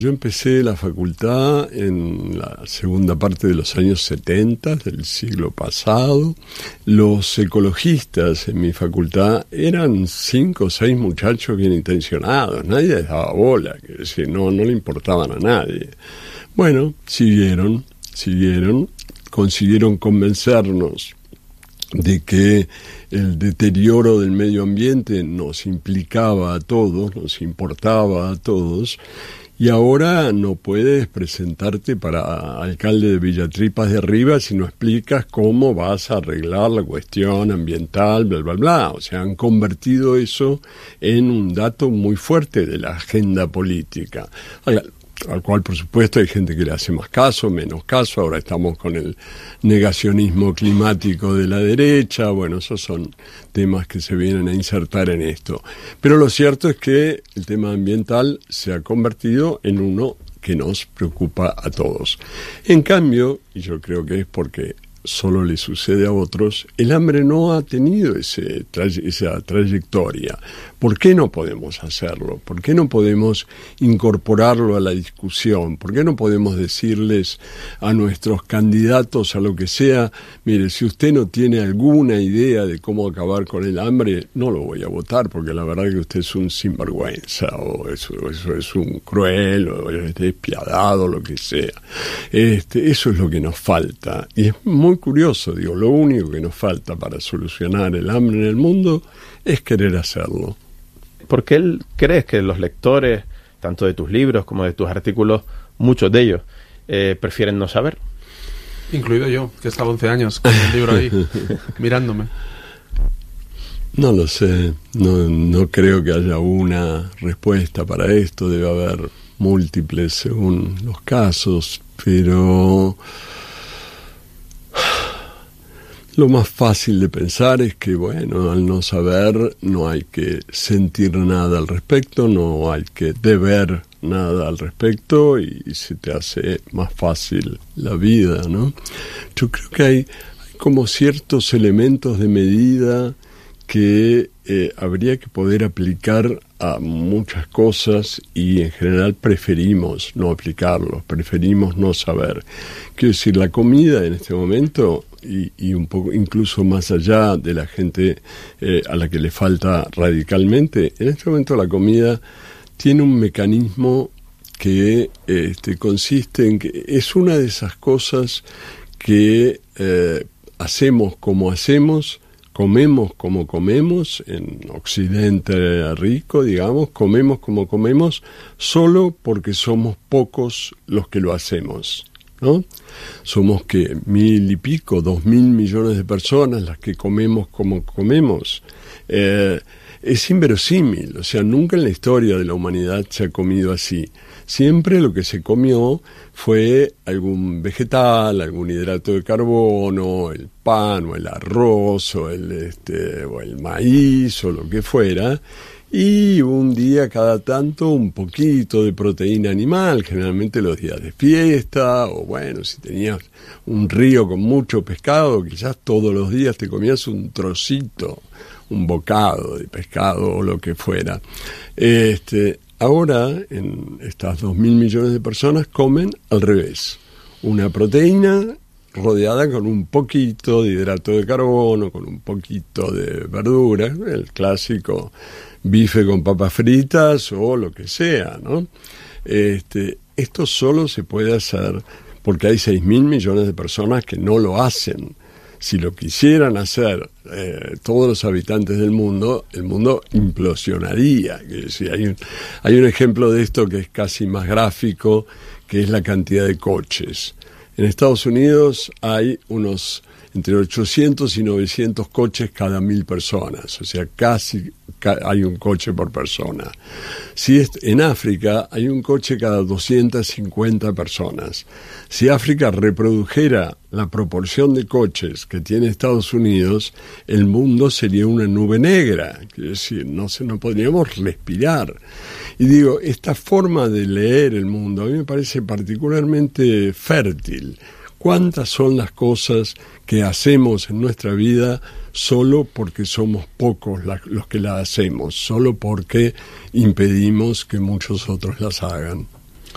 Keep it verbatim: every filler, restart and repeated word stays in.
Yo empecé la facultad en la segunda parte de los años setenta del siglo pasado. Los ecologistas en mi facultad eran cinco o seis muchachos bien intencionados, nadie les daba bola, que decir, no, no le importaban a nadie. Bueno, siguieron, siguieron, consiguieron convencernos de que el deterioro del medio ambiente nos implicaba a todos, nos importaba a todos. Y ahora no puedes presentarte para alcalde de Villatripas de Arriba si no explicas cómo vas a arreglar la cuestión ambiental, bla, bla, bla. O sea, han convertido eso en un dato muy fuerte de la agenda política. Al cual, por supuesto, hay gente que le hace más caso, menos caso. Ahora estamos con el negacionismo climático de la derecha. Bueno, esos son temas que se vienen a insertar en esto. Pero lo cierto es que el tema ambiental se ha convertido en uno que nos preocupa a todos. En cambio, y yo creo que es porque solo le sucede a otros, el hambre no ha tenido ese, esa trayectoria. ¿Por qué no podemos hacerlo? ¿Por qué no podemos incorporarlo a la discusión? ¿Por qué no podemos decirles a nuestros candidatos a lo que sea, mire, si usted no tiene alguna idea de cómo acabar con el hambre, no lo voy a votar, porque la verdad es que usted es un sinvergüenza, o eso, eso es un cruel, o es despiadado, lo que sea. Este, eso es lo que nos falta. Y es muy Muy curioso, digo, lo único que nos falta para solucionar el hambre en el mundo es querer hacerlo. ¿Por qué crees que los lectores, tanto de tus libros como de tus artículos, muchos de ellos, eh, prefieren no saber? Incluido yo, que he estado once años con el libro ahí, mirándome. No lo sé, no, no creo que haya una respuesta para esto, debe haber múltiples según los casos, pero lo más fácil de pensar es que, bueno, al no saber no hay que sentir nada al respecto, no hay que deber nada al respecto y, y se te hace más fácil la vida, ¿no? Yo creo que hay, hay como ciertos elementos de medida que eh, habría que poder aplicar a muchas cosas y en general preferimos no aplicarlos, preferimos no saber. Quiero decir, la comida en este momento, y, y un poco incluso más allá de la gente eh, a la que le falta radicalmente, en este momento la comida tiene un mecanismo que este, consiste en que es una de esas cosas que eh, hacemos como hacemos, comemos como comemos, en Occidente rico, digamos, comemos como comemos, solo porque somos pocos los que lo hacemos, ¿no? Somos que mil y pico, dos mil millones de personas las que comemos como comemos. Eh, es inverosímil, o sea, nunca en la historia de la humanidad se ha comido así. Siempre lo que se comió fue algún vegetal, algún hidrato de carbono, el pan o el arroz o el, este, o el maíz o lo que fuera, y un día cada tanto un poquito de proteína animal, generalmente los días de fiesta, o bueno, si tenías un río con mucho pescado, quizás todos los días te comías un trocito, un bocado de pescado o lo que fuera. Este... Ahora, en estas dos mil millones de personas comen al revés. Una proteína rodeada con un poquito de hidrato de carbono, con un poquito de verdura, el clásico bife con papas fritas o lo que sea, ¿no? Este, esto solo se puede hacer porque hay seis mil millones de personas que no lo hacen. Si lo quisieran hacer eh, todos los habitantes del mundo, el mundo implosionaría. Que si hay un, hay un ejemplo de esto que es casi más gráfico, que es la cantidad de coches. En Estados Unidos hay unos entre ochocientos y novecientos coches cada mil personas, o sea, casi ca- hay un coche por persona. Si es, en África hay un coche cada doscientas cincuenta personas. Si África reprodujera la proporción de coches que tiene Estados Unidos, el mundo sería una nube negra, es decir, no, se, no podríamos respirar. Y digo, esta forma de leer el mundo a mí me parece particularmente fértil. ¿Cuántas son las cosas que hacemos en nuestra vida solo porque somos pocos la, los que las hacemos, solo porque impedimos que muchos otros las hagan?